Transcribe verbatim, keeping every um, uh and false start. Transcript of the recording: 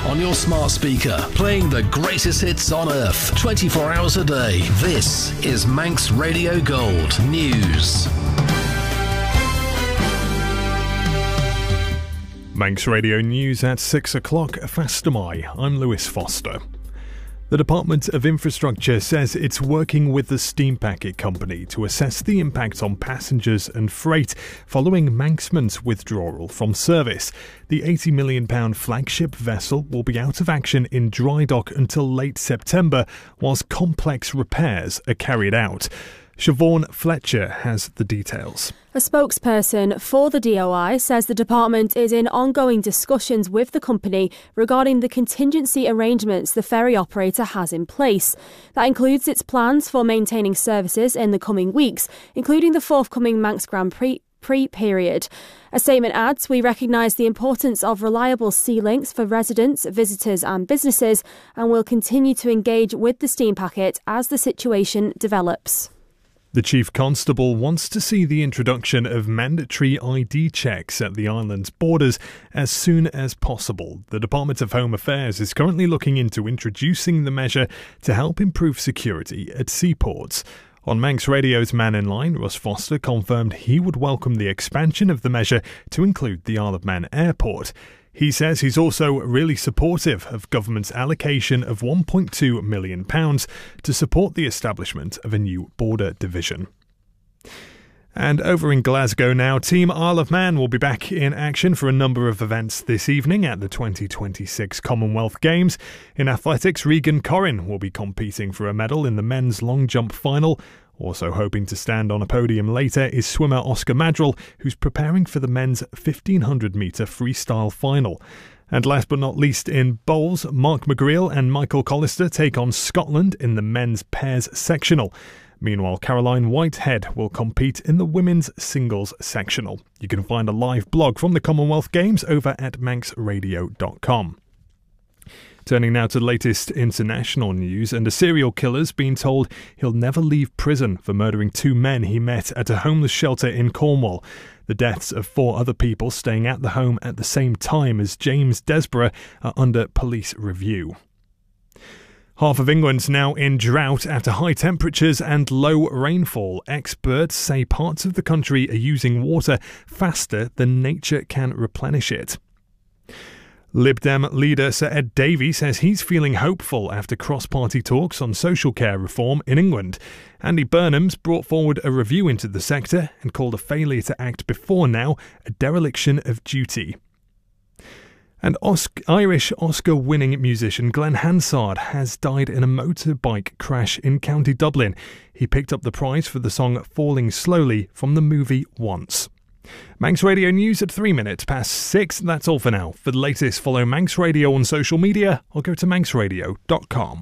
on your smart speaker, playing the greatest hits on earth, twenty-four hours a day. This is Manx Radio Gold News. Manx Radio News at six o'clock. Fastamai. I'm Lewis Foster. The Department of Infrastructure says it's working with the steam packet company to assess the impact on passengers and freight following Manxman's withdrawal from service. The eighty million pounds flagship vessel will be out of action in dry dock until late September, whilst complex repairs are carried out. Siobhan Fletcher has the details. A spokesperson for the D O I says the department is in ongoing discussions with the company regarding the contingency arrangements the ferry operator has in place. That includes its plans for maintaining services in the coming weeks, including the forthcoming Manx Grand Prix pre-period. A statement adds, "We recognise the importance of reliable sea links for residents, visitors and businesses, and will continue to engage with the steam packet as the situation develops." The Chief Constable wants to see the introduction of mandatory I D checks at the island's borders as soon as possible. The Department of Home Affairs is currently looking into introducing the measure to help improve security at seaports. On Manx Radio's Man in Line, Russ Foster confirmed he would welcome the expansion of the measure to include the Isle of Man airport. He says he's also really supportive of government's allocation of one point two million pounds to support the establishment of a new border division. And over in Glasgow now, Team Isle of Man will be back in action for a number of events this evening at the twenty twenty-six Commonwealth Games. In athletics, Regan Corrin will be competing for a medal in the men's long jump final. Also hoping to stand on a podium later is swimmer Oscar Madrell, who's preparing for the men's fifteen hundred metre freestyle final. And last but not least, in bowls, Mark McGreal and Michael Collister take on Scotland in the men's pairs sectional. Meanwhile, Caroline Whitehead will compete in the women's singles sectional. You can find a live blog from the Commonwealth Games over at manx radio dot com. Turning now to the latest international news, and a serial killer's been told he'll never leave prison for murdering two men he met at a homeless shelter in Cornwall. The deaths of four other people staying at the home at the same time as James Desborough are under police review. Half of England's now in drought after high temperatures and low rainfall. Experts say parts of the country are using water faster than nature can replenish it. Lib Dem leader Sir Ed Davey says he's feeling hopeful after cross-party talks on social care reform in England. Andy Burnham's brought forward a review into the sector and called a failure to act before now a dereliction of duty. And Osc- Irish Oscar-winning musician Glenn Hansard has died in a motorbike crash in County Dublin. He picked up the prize for the song Falling Slowly from the movie Once. Manx Radio News at three minutes past six. That's all for now. For the latest, follow Manx Radio on social media or go to manx radio dot com.